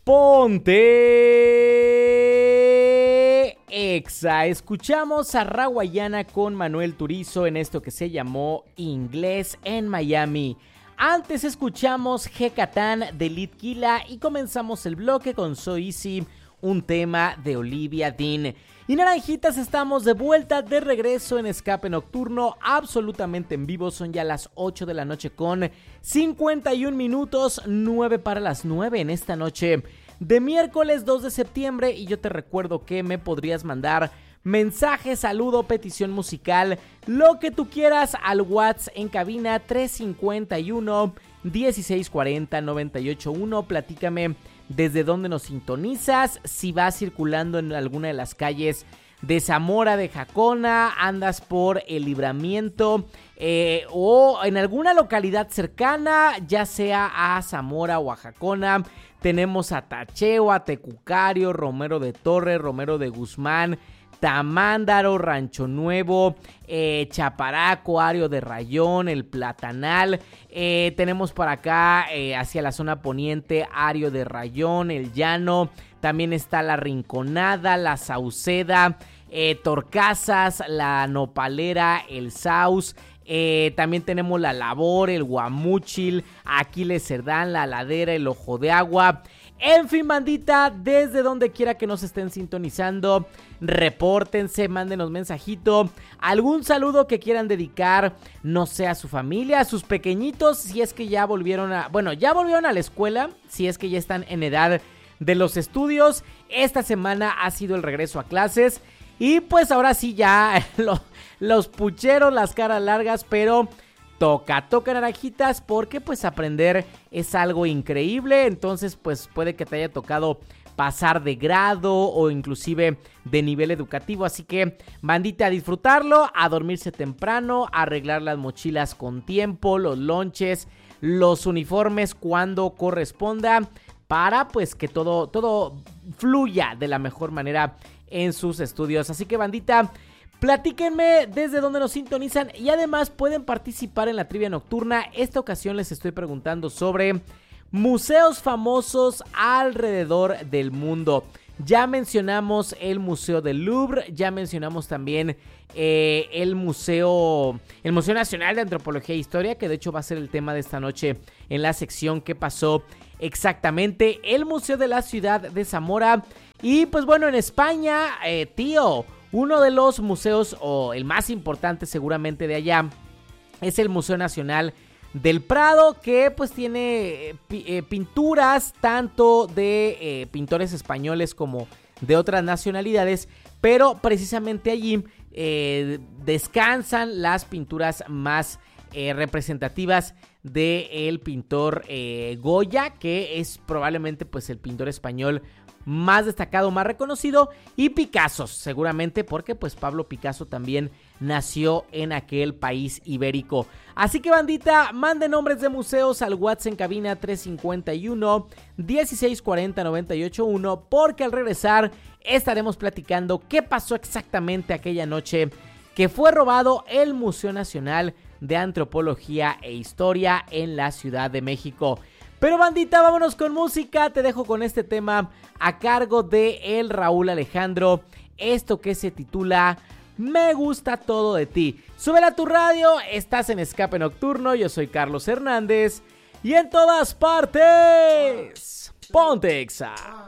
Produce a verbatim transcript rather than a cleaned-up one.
Ponte Exa. Escuchamos a Rawayana con Manuel Turizo en esto que se llamó Inglés en Miami. Antes escuchamos Hecatán de Litquila y comenzamos el bloque con So Easy, un tema de Olivia Dean. Y Naranjitas, estamos de vuelta, de regreso en Escape Nocturno, absolutamente en vivo. Son ya las ocho de la noche con cincuenta y un minutos, nueve para las nueve en esta noche de miércoles dos de septiembre. Y yo te recuerdo que me podrías mandar mensaje, saludo, petición musical, lo que tú quieras al WhatsApp en cabina tres cincuenta y uno, dieciséis cuarenta, noventa y ocho uno. Platícame desde dónde nos sintonizas, si vas circulando en alguna de las calles de Zamora, de Jacona, andas por el Libramiento eh, o en alguna localidad cercana, ya sea a Zamora o a Jacona. Tenemos a Tacheo, a Tecucario, Romero de Torres, Romero de Guzmán, Tamándaro, Rancho Nuevo, eh, Chaparaco, Ario de Rayón, El Platanal. Eh, tenemos para acá, eh, hacia la zona poniente, Ario de Rayón, El Llano. También está La Rinconada, La Sauceda, eh, Torcasas, La Nopalera, El Saus. Eh, también tenemos La Labor, El Guamúchil, Aquiles Cerdán, La Ladera, El Ojo de Agua. En fin, bandita, desde donde quiera que nos estén sintonizando, repórtense, mándenos mensajito, algún saludo que quieran dedicar, no sé, a su familia, a sus pequeñitos, si es que ya volvieron a, bueno, ya volvieron a la escuela, si es que ya están en edad de los estudios. Esta semana ha sido el regreso a clases y pues ahora sí ya lo, los pucheros, las caras largas, pero toca, toca naranjitas, porque pues aprender es algo increíble. Entonces pues puede que te haya tocado pasar de grado o inclusive de nivel educativo, así que bandita, a disfrutarlo, a dormirse temprano, a arreglar las mochilas con tiempo, los lonches, los uniformes cuando corresponda, para pues que todo, todo fluya de la mejor manera en sus estudios. Así que bandita, platíquenme desde dónde nos sintonizan y además pueden participar en la trivia nocturna. Esta ocasión les estoy preguntando sobre museos famosos alrededor del mundo. Ya mencionamos el Museo del Louvre, ya mencionamos también eh, el Museo el Museo Nacional de Antropología e Historia, que de hecho va a ser el tema de esta noche en la sección ¿Qué pasó exactamente? El Museo de la Ciudad de Zamora. Y pues bueno, en España, eh, tío, uno de los museos, o el más importante seguramente de allá, es el Museo Nacional del Prado, que pues tiene eh, eh, pinturas tanto de eh, pintores españoles como de otras nacionalidades, pero precisamente allí eh, descansan las pinturas más eh, representativas del pintor eh, Goya, que es probablemente pues el pintor español más destacado, más reconocido, y Picasso, seguramente porque pues Pablo Picasso también nació en aquel país ibérico. Así que bandita, manden nombres de museos al WhatsApp en cabina tres cincuenta y uno, dieciséis cuarenta, noventa y ocho uno, porque al regresar estaremos platicando qué pasó exactamente aquella noche que fue robado el Museo Nacional de Antropología e Historia en la Ciudad de México. Pero bandita, vámonos con música. Te dejo con este tema a cargo de el Raúl Alejandro. Esto que se titula Me gusta todo de ti. Súbela a tu radio, estás en Escape Nocturno. Yo soy Carlos Hernández. Y en todas partes, ponte Exa.